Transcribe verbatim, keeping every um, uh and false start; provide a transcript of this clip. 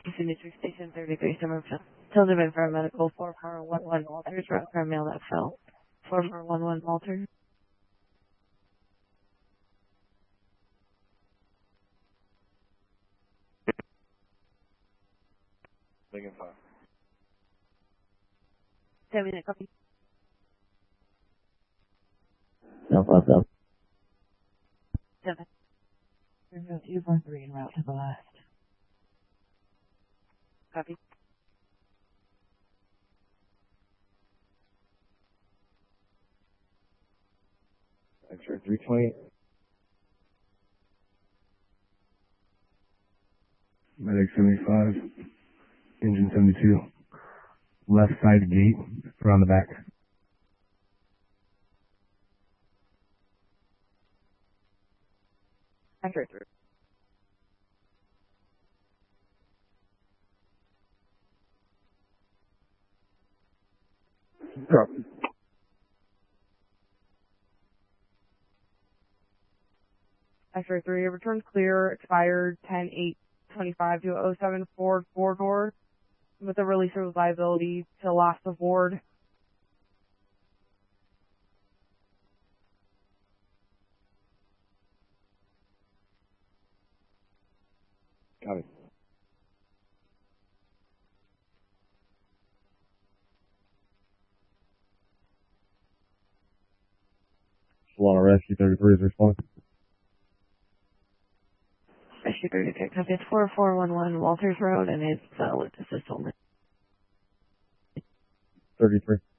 District Station thirty-three, Somerville. Tilted in for a medical four four one one Walters, route for a male that fell. four four one one Walters. Lincoln five. Seven minute copy. No, up, up. Seven. two four three en route to the last. Copy. X-ray three twenty. Medic seventy-five. Engine seventy-two. Left side gate, around the back. X-ray three. Drop. X-ray three, return clear, expired ten eight twenty-five to oh seven Ford four door with a release of liability to loss of ward. Copy. Solana Rescue thirty-three is responding. Rescue thirty-three, copy. It's four four one one Walters Road, and it's uh, with assist only. thirty-three.